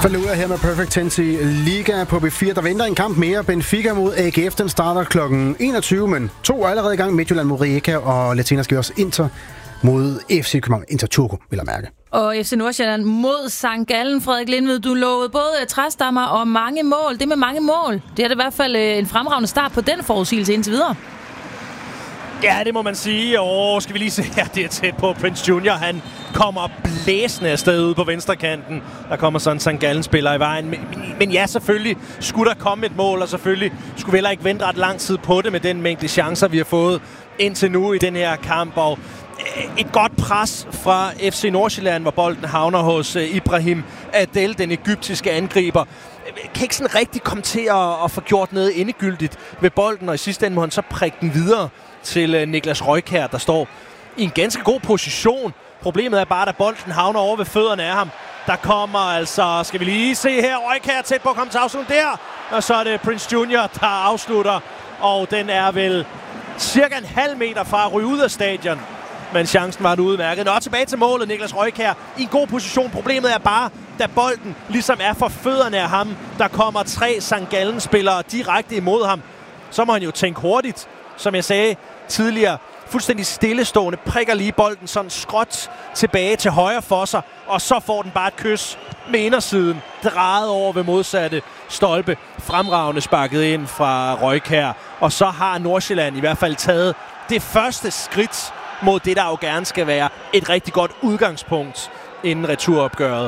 Falluder her med Perfect Tense Liga på B4. Der venter en kamp mere. Benfica mod AGF. Den starter kl. 21, men 2 er allerede i gang. Midtjylland mod Rijeka, og Latina skal også Inter mod FC København. Inter Turku, vil jeg mærke. Og FC Nordsjælland mod St. Gallen. Frederik Lindved, du lovede både træstammer og mange mål. Det med mange mål, det er det i hvert fald en fremragende start på den forudsigelse indtil videre. Ja, det må man sige. Skal vi lige se her, det er tæt på. Prince Junior, han kommer blæsende afsted ude på venstrekanten. Der kommer sådan en St. Gallen-spiller i vejen. Men ja, selvfølgelig skulle der komme et mål, og selvfølgelig skulle vi heller ikke vente ret lang tid på det med den mængde chancer, vi har fået indtil nu i den her kamp. Og et godt pres fra FC Nordsjælland, hvor bolden havner hos Ibrahim Adel, den egyptiske angriber. Kan ikke sådan rigtig komme til at få gjort noget endegyldigt ved bolden, og i sidste ende må han så prikke den videre til Niklas Røjkjær, der står i en ganske god position. Problemet er bare, at bolden havner over ved fødderne af ham. Der kommer altså, skal vi lige se her, Røjkjær tæt på at komme til afslutning der. Og så er det Prince Junior, der afslutter. Og den er vel cirka en halv meter fra at ryge ud af stadion. Men chancen var udmærket. Nå, tilbage til målet, Niklas Røjkjær i en god position. Problemet er bare, da bolden ligesom er for fødderne af ham, der kommer 3 St. Gallen-spillere direkte imod ham. Så må han jo tænke hurtigt. Som jeg sagde tidligere, fuldstændig stillestående, prikker lige bolden sådan skråt tilbage til højre for sig, og så får den bare et kys med indersiden, drejet over ved modsatte stolpe, fremragende sparket ind fra Røjkjær, og så har Nordsjælland i hvert fald taget det første skridt mod det, der jo gerne skal være et rigtig godt udgangspunkt inden returopgøret.